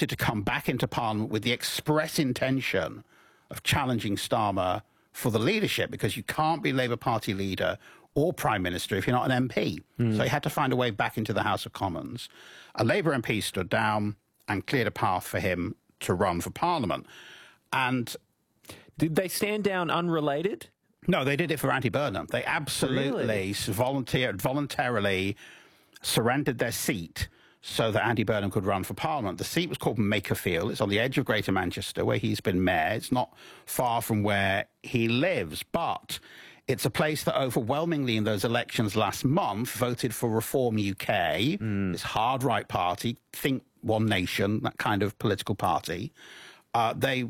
elected to come back into Parliament with the express intention of challenging Starmer for the leadership, because you can't be Labour Party leader or Prime Minister if you're not an MP. So he had to find a way back into the House of Commons. A Labour MP stood down and cleared a path for him to run for Parliament. And did they stand down unrelated? No, they did it for Andy Burnham. They absolutely voluntarily surrendered their seat so that Andy Burnham could run for Parliament. The seat was called Makerfield. It's on the edge of Greater Manchester, where he's been mayor. It's not far from where he lives, but it's a place that overwhelmingly in those elections last month voted for Reform UK, this hard-right party, think One Nation, that kind of political party. They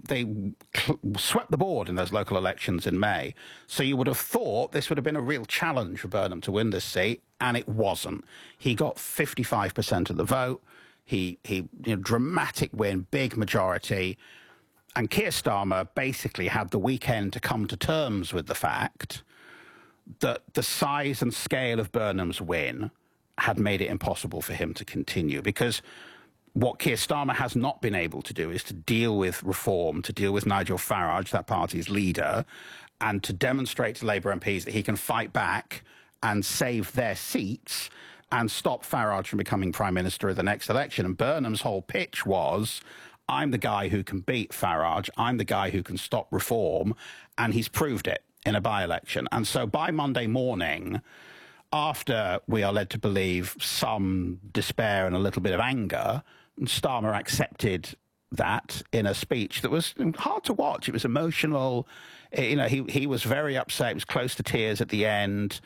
swept the board in those local elections in May. So you would have thought this would have been a real challenge for Burnham to win this seat, and it wasn't. He got 55% of the vote. He dramatic win, big majority. And Keir Starmer basically had the weekend to come to terms with the fact that the size and scale of Burnham's win had made it impossible for him to continue, because what Keir Starmer has not been able to do is to deal with Reform, to deal with Nigel Farage, that party's leader, and to demonstrate to Labour MPs that he can fight back and save their seats and stop Farage from becoming Prime Minister at the next election. And Burnham's whole pitch was, I'm the guy who can beat Farage, I'm the guy who can stop Reform, and he's proved it in a by-election. And so by Monday morning, after we are led to believe some despair and a little bit of anger, Starmer accepted that in a speech that was hard to watch. It was emotional. He was very upset. It was close to tears at the end.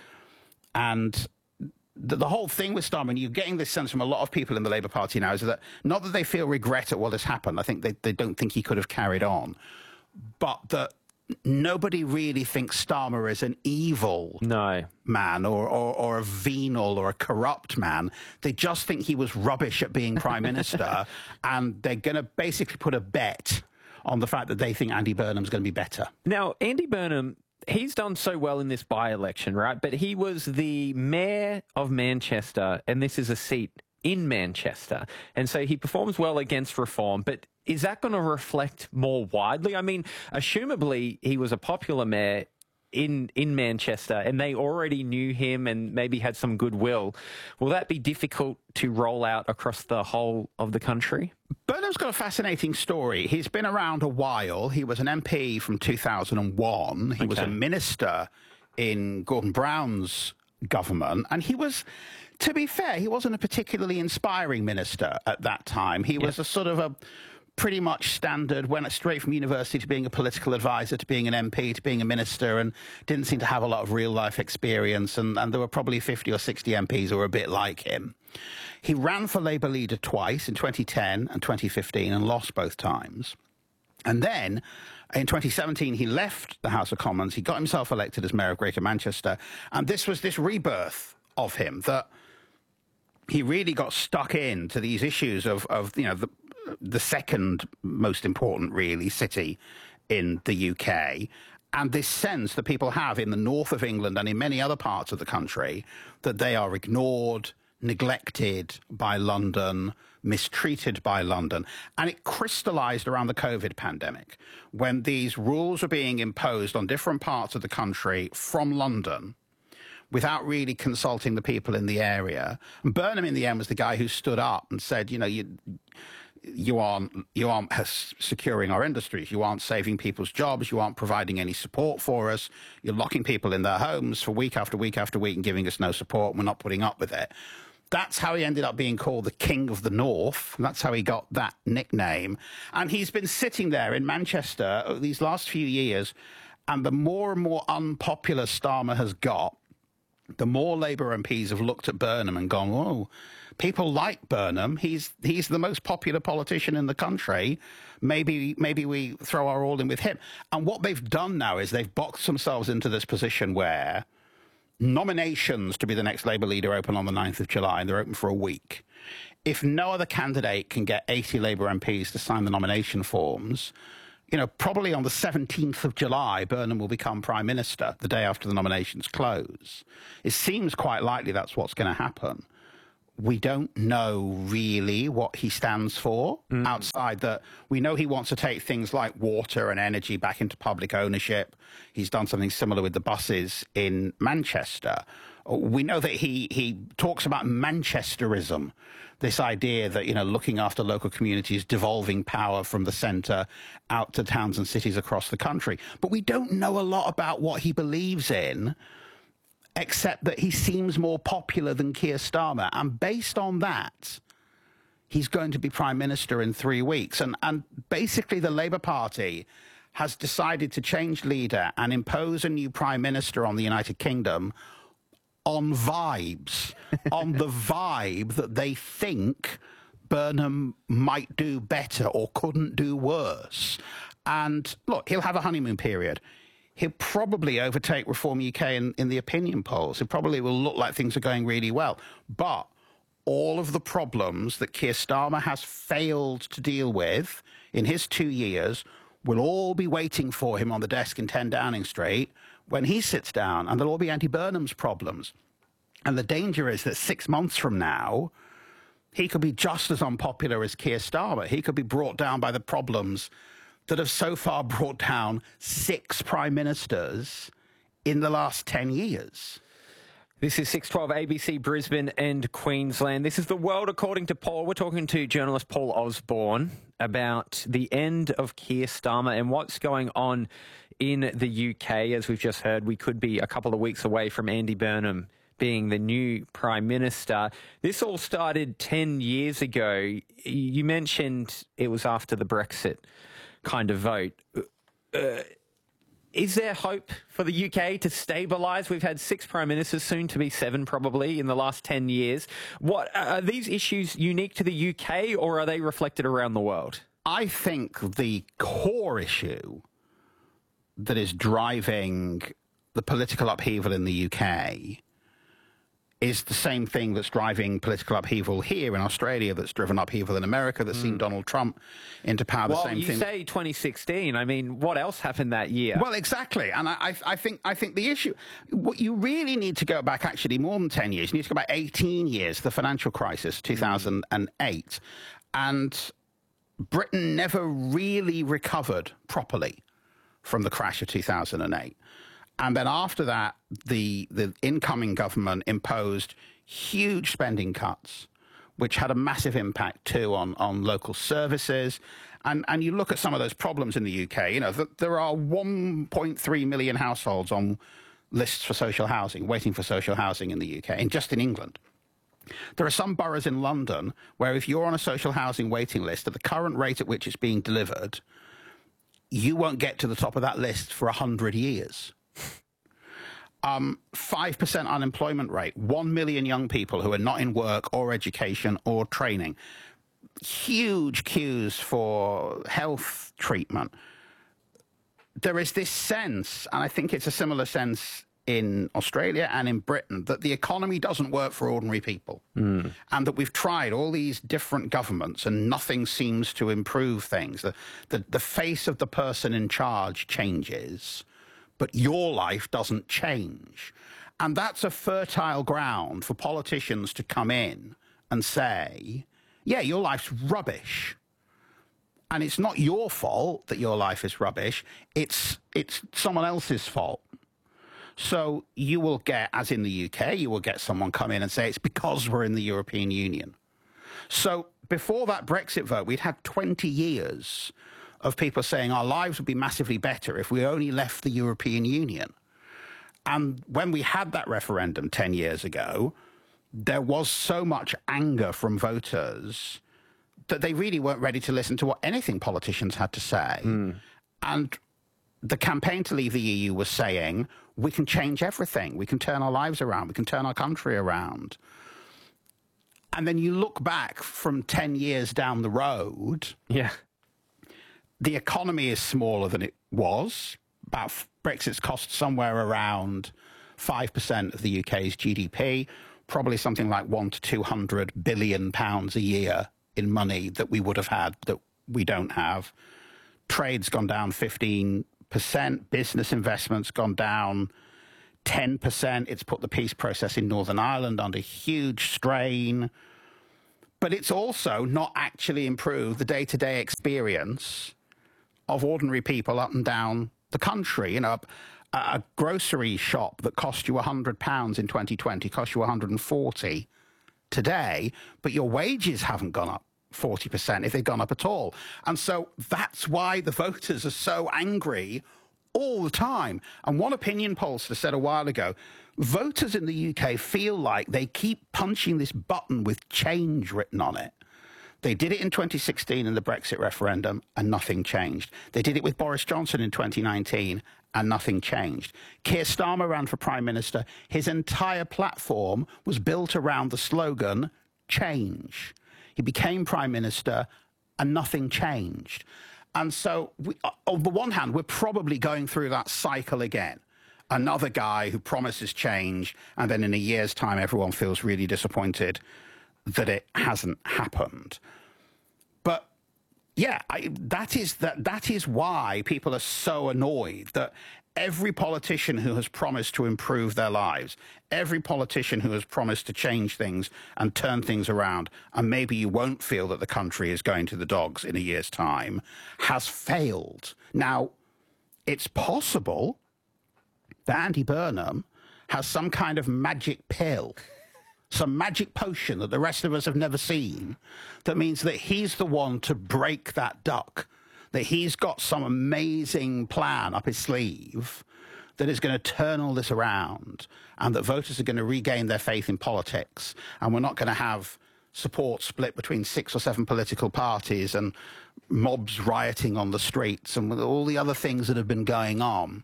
And the whole thing with Starmer, and you're getting this sense from a lot of people in the Labour Party now, is that not that they feel regret at what has happened. I think they don't think he could have carried on. But that nobody really thinks Starmer is an evil man or a venal or a corrupt man. They just think he was rubbish at being Prime Minister, and they're going to basically put a bet on the fact that they think Andy Burnham's going to be better. Now, Andy Burnham, he's done so well in this by-election, right? But he was the mayor of Manchester, and this is a seat in Manchester. And so he performs well against Reform, but is that going to reflect more widely? I mean, assumably he was a popular mayor in Manchester and they already knew him and maybe had some goodwill. Will that be difficult to roll out across the whole of the country? Burnham's got a fascinating story. He's been around a while. He was an MP from 2001. He was a minister in Gordon Brown's government, and he was, to be fair, he wasn't a particularly inspiring minister at that time. He was a sort of a pretty much standard, went straight from university to being a political advisor, to being an MP, to being a minister, and didn't seem to have a lot of real-life experience, and there were probably 50 or 60 MPs who were a bit like him. He ran for Labour leader twice, in 2010 and 2015, and lost both times. And then, in 2017, he left the House of Commons. He got himself elected as Mayor of Greater Manchester, and this was this rebirth of him, that he really got stuck into these issues of the second most important, really, city in the UK, and this sense that people have in the north of England and in many other parts of the country that they are ignored, neglected by London, mistreated by London. And it crystallised around the COVID pandemic, when these rules were being imposed on different parts of the country from London without really consulting the people in the area. And Burnham, in the end, was the guy who stood up and said, you aren't securing our industries, you aren't saving people's jobs, you aren't providing any support for us, you're locking people in their homes for week after week after week and giving us no support, and we're not putting up with it. That's how he ended up being called the King of the North. That's how he got that nickname. And he's been sitting there in Manchester these last few years, and the more and more unpopular Starmer has got, the more Labour MPs have looked at Burnham and gone, whoa, people like Burnham. He's the most popular politician in the country. Maybe we throw our all in with him. And what they've done now is they've boxed themselves into this position where nominations to be the next Labour leader open on the 9th of July, and they're open for a week. If no other candidate can get 80 Labour MPs to sign the nomination forms, probably on the 17th of July, Burnham will become Prime Minister the day after the nominations close. It seems quite likely that's what's going to happen. we don't know really what he stands for outside that. We know he wants to take things like water and energy back into public ownership. He's done something similar with the buses in Manchester. We know that he talks about Manchesterism, this idea that, looking after local communities, devolving power from the centre out to towns and cities across the country. But we don't know a lot about what he believes in, except that he seems more popular than Keir Starmer. And based on that, he's going to be Prime Minister in 3 weeks. And basically the Labour Party has decided to change leader and impose a new Prime Minister on the United Kingdom on vibes, on the vibe that they think Burnham might do better or couldn't do worse. And look, he'll have a honeymoon period. He'll probably overtake Reform UK in the opinion polls. It probably will look like things are going really well. But all of the problems that Keir Starmer has failed to deal with in his 2 years will all be waiting for him on the desk in 10 Downing Street when he sits down, and they'll all be anti-Burnham's problems. And the danger is that 6 months from now, he could be just as unpopular as Keir Starmer. He could be brought down by the problems that have so far brought down 6 prime ministers in the last 10 years. This is 612 ABC Brisbane and Queensland. This is The World According to Paul. We're talking to journalist Paul Osborne about the end of Keir Starmer and what's going on in the UK. As we've just heard, we could be a couple of weeks away from Andy Burnham being the new Prime Minister. This all started 10 years ago. You mentioned it was after the Brexit kind of vote. Is there hope for the UK to stabilise? We've had 6 prime ministers, soon to be 7 probably, in the last 10 years. What are these issues unique to the UK, or are they reflected around the world? I think the core issue that is driving the political upheaval in the UK is the same thing that's driving political upheaval here in Australia, that's driven upheaval in America, that's seen Donald Trump into power. The same thing. Well, you say 2016. I mean, what else happened that year? Well, exactly. And I think the issue, what you really need to go back actually more than 10 years. You need to go back 18 years, the financial crisis, 2008. And Britain never really recovered properly from the crash of 2008. And then after that, the incoming government imposed huge spending cuts, which had a massive impact, too, on local services. And you look at some of those problems in the UK, there are 1.3 million households on lists for social housing, waiting for social housing in the UK, and just in England. There are some boroughs in London where if you're on a social housing waiting list at the current rate at which it's being delivered, you won't get to the top of that list for 100 years. 5% unemployment rate, 1 million young people who are not in work or education or training, huge queues for health treatment. There is this sense, and I think it's a similar sense in Australia and in Britain, that the economy doesn't work for ordinary people. And that we've tried all these different governments and nothing seems to improve things. The face of the person in charge changes, but your life doesn't change. And that's a fertile ground for politicians to come in and say, yeah, your life's rubbish. And it's not your fault that your life is rubbish. It's someone else's fault. So you will get, as in the UK, you will get someone come in and say it's because we're in the European Union. So before that Brexit vote, we'd had 20 years of people saying our lives would be massively better if we only left the European Union. And when we had that referendum 10 years ago, there was so much anger from voters that they really weren't ready to listen to what anything politicians had to say. And the campaign to leave the EU was saying, we can change everything. We can turn our lives around. We can turn our country around. And then you look back from 10 years down the road. Yeah. The economy is smaller than it was. Brexit's cost somewhere around 5% of the UK's GDP, probably something like £100 to £200 billion a year in money that we would have had that we don't have. Trade's gone down 15%, business investment's gone down 10%. It's put the peace process in Northern Ireland under huge strain. But it's also not actually improved the day-to-day experience of ordinary people up and down the country. You know, a grocery shop that cost you £100 in 2020 costs you 140 today, but your wages haven't gone up 40%, if they've gone up at all. And so that's why the voters are so angry all the time. And one opinion pollster said a while ago, voters in the UK feel like they keep punching this button with change written on it. They did it in 2016 in the Brexit referendum, and nothing changed. They did it with Boris Johnson in 2019, and nothing changed. Keir Starmer ran for Prime Minister. His entire platform was built around the slogan, change. He became Prime Minister, and nothing changed. And so, on the one hand, we're probably going through that cycle again. Another guy who promises change, and then in a year's time, everyone feels really disappointed that it hasn't happened. But yeah, that is why people are so annoyed that every politician who has promised to improve their lives, every politician who has promised to change things and turn things around, and maybe you won't feel that the country is going to the dogs in a year's time, has failed. Now, it's possible that Andy Burnham has some kind of magic pill, some magic potion that the rest of us have never seen, that means that he's the one to break that duck, that he's got some amazing plan up his sleeve that is going to turn all this around, and that voters are going to regain their faith in politics, and we're not going to have support split between 6 or 7 political parties and mobs rioting on the streets and all the other things that have been going on.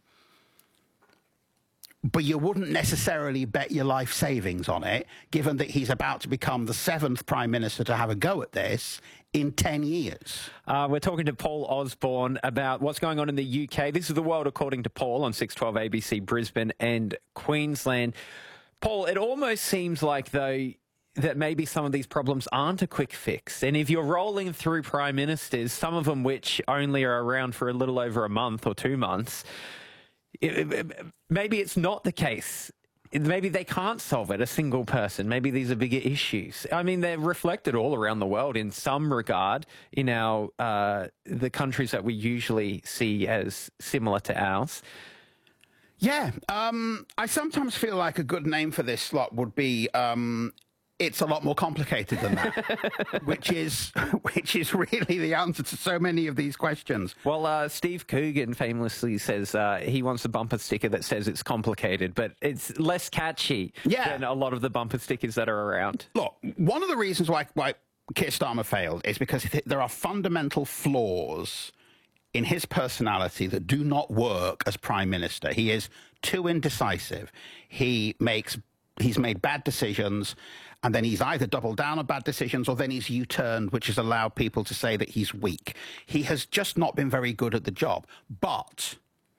But you wouldn't necessarily bet your life savings on it, given that he's about to become the 7th Prime Minister to have a go at this in 10 years. We're talking to Paul Osborne about what's going on in the UK. This is The World According to Paul on 612 ABC Brisbane and Queensland. Paul, it almost seems like, though, that maybe some of these problems aren't a quick fix. And if you're rolling through Prime Ministers, some of them which only are around for a little over a month or 2 months, maybe it's not the case. Maybe they can't solve it, a single person. Maybe these are bigger issues. I mean, they're reflected all around the world in some regard in our the countries that we usually see as similar to ours. Yeah, I sometimes feel like a good name for this slot would be it's a lot more complicated than that, which is really the answer to so many of these questions. Well, Steve Coogan famously says he wants a bumper sticker that says it's complicated, but it's less catchy than a lot of the bumper stickers that are around. Look, one of the reasons why Keir Starmer failed is because there are fundamental flaws in his personality that do not work as Prime Minister. He is too indecisive. He's made bad decisions, and then he's either doubled down on bad decisions or then he's U-turned, which has allowed people to say that he's weak. He has just not been very good at the job. But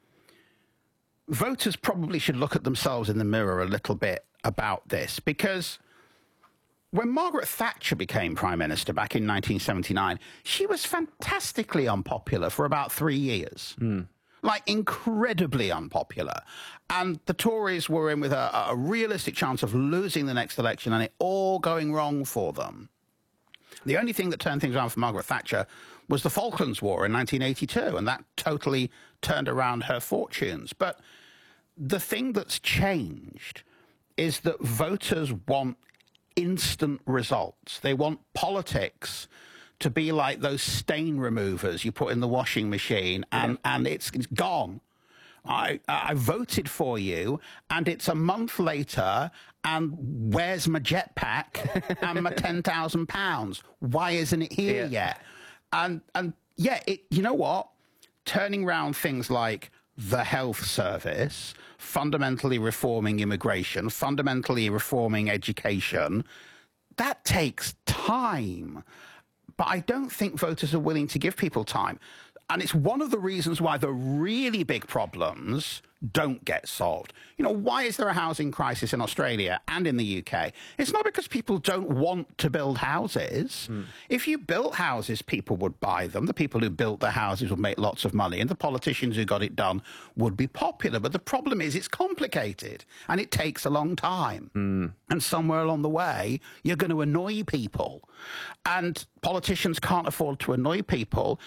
voters probably should look at themselves in the mirror a little bit about this, because when Margaret Thatcher became Prime Minister back in 1979, she was fantastically unpopular for about 3 years. Like, incredibly unpopular. And the Tories were in with a realistic chance of losing the next election and it all going wrong for them. The only thing that turned things around for Margaret Thatcher was the Falklands War in 1982, and that totally turned around her fortunes. But the thing that's changed is that voters want instant results. They want politics to be like those stain removers you put in the washing machine, and it's gone. I voted for you, and it's a month later, and where's my jetpack and my £10,000? Why isn't it here yet? And you know what? Turning around things like the health service, fundamentally reforming immigration, fundamentally reforming education, that takes time. But I don't think voters are willing to give people time. And it's one of the reasons why the really big problems don't get solved. You know, why is there a housing crisis in Australia and in the UK? It's not because people don't want to build houses. If you built houses, people would buy them. The people who built the houses would make lots of money, and the politicians who got it done would be popular. But the problem is it's complicated, and it takes a long time. And somewhere along the way, you're going to annoy people. And politicians can't afford to annoy people,